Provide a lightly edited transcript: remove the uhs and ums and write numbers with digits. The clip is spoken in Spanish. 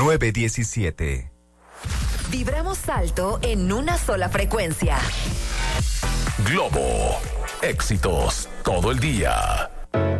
917. Vibramos alto en una sola frecuencia. Globo. Éxitos todo el día.